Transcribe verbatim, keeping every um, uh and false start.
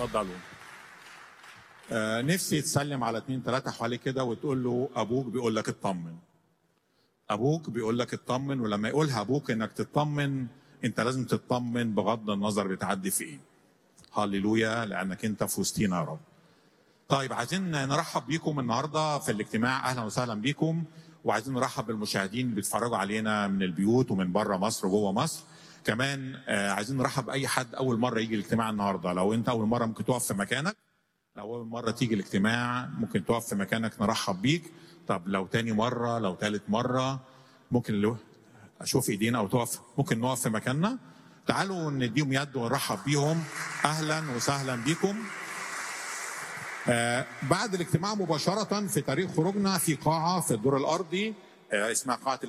اتفضلوا. آه نفسي تسلم على اتنين تلاته حوالي كده وتقول له ابوك بيقول لك اطمن. ابوك بيقول لك اطمن، ولما يقولها ابوك انك تطمن انت لازم تطمن بغض النظر بتعدي في ايه. هللويا، لانك انت في وسطينا يا رب. طيب عايزين نرحب بيكم النهارده في الاجتماع، اهلا وسهلا بيكم. وعايزين نرحب بالمشاهدين اللي بيتفرجوا علينا من البيوت ومن بره مصر وجوه مصر. كمان آه عايزين نرحب باي حد اول مره يجي الاجتماع النهارده. لو انت اول مره ممكن تقف في مكانك، لو اول مره تيجي الاجتماع ممكن تقف في مكانك نرحب بيك. طب لو تاني مره، لو تالت مره، ممكن لو اشوف ايدينا او تقف، ممكن نقف في مكاننا. تعالوا نديهم يد ونرحب بيهم. اهلا وسهلا بيكم. آه بعد الاجتماع مباشره في طريق خروجنا في قاعه في الدور الارضي آه اسمها قاعه